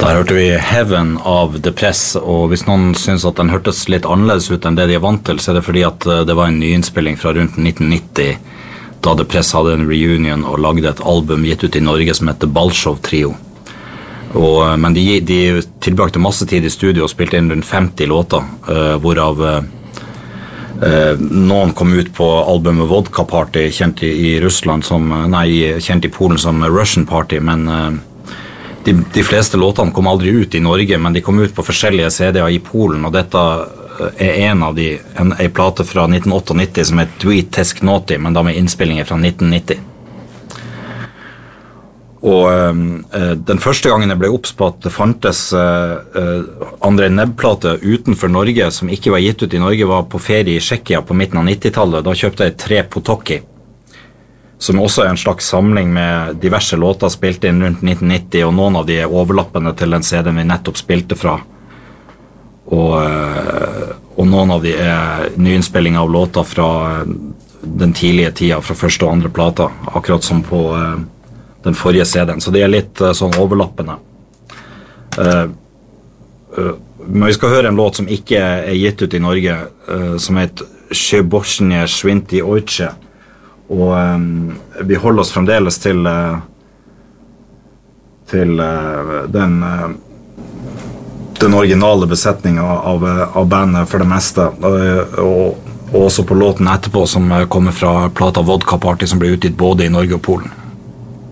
Der hørte vi Heaven av The Press, og hvis noen synes at den hørtes litt annerledes ut enn det de vant til, så det fordi at det var en nyinnspilling fra rundt 1990, da The Press hadde en reunion og lagde et album gitt ut i Norge som heter Balshow Trio. Men de tilbrakte masse tid i studio og spilte inn rundt 50 låter, hvorav noen kom ut på albumet Vodka Party, kjent i Russland kjent i Polen som Russian Party, men de fleste låtene kom aldri ut i Norge, men de kom ut på forskjellige CD-er i Polen, og dette en av en plate fra 1998 som heter Tweet Tesknoti, men da med innspillinger fra 1990. Og den første gangen jeg ble obs på at det fantes André Nebb-plate utenfor Norge som ikke var gitt ut i Norge, var på ferie i Tsjekkia på midten av 90-tallet. Da kjøpte jeg 3 Potoki, som også en slags samling med diverse låter spilt inn rundt 1990, og noen av de overlappende til den CD-en vi nettopp spilte fra. Og noen av de nyinnspillinger av låter fra den tidlige tida, fra første og andre plata, akkurat som på den forrige CD-en. Så de litt sånn overlappende. Men vi skal høre en låt som ikke gitt ut i Norge, som heter Sjeborsnje Svinti Ojce. Og vi holder oss fremdeles til den originale besetningen av bandet for det meste, og også på låten etterpå som kommer fra plata Vodka Party, som ble utgitt både i Norge og Polen.